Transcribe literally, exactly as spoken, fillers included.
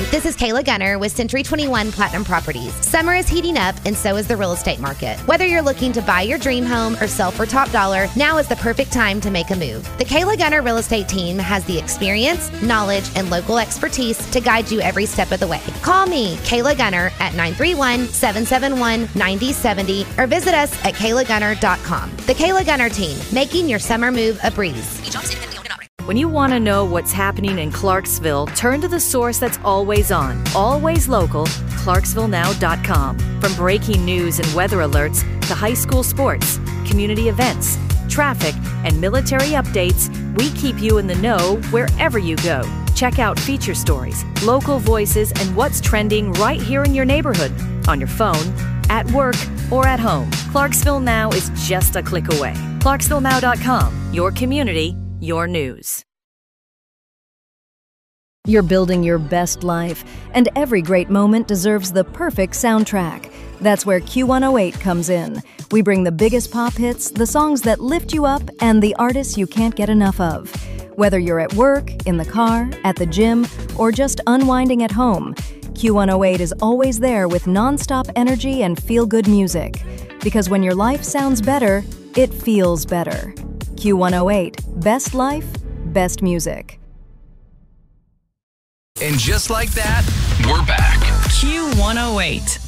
this is Kayla Gunner with Century twenty-one Platinum Properties. Summer is heating up, and so is the real estate market. Whether you're looking to buy your dream home or sell for top dollar, now is the perfect time to make a move. The Kayla Gunner Real Estate Team has the experience, knowledge, and local expertise to guide you every step of the way. Call me, Kayla Gunner, at nine three one, seven seven one, nine zero seven zero or visit us at kayla gunner dot com. The Kayla Gunner Team, making your summer move a breeze. When you want to know what's happening in Clarksville, turn to the source that's always on, always local, clarksville now dot com. From breaking news and weather alerts to high school sports, community events, traffic, and military updates, we keep you in the know wherever you go. Check out feature stories, local voices, and what's trending right here in your neighborhood, on your phone, at work, or at home. Clarksville Now is just a click away. clarksville now dot com, your community, your news. You're building your best life, and every great moment deserves the perfect soundtrack. That's where Q one oh eight comes in. We bring the biggest pop hits, the songs that lift you up, and the artists you can't get enough of. Whether you're at work, in the car, at the gym, or just unwinding at home, Q one oh eight is always there with non-stop energy and feel-good music. Because when your life sounds better, it feels better. Q one oh eight, best life, best music. And just like that, we're back. Q one oh eight.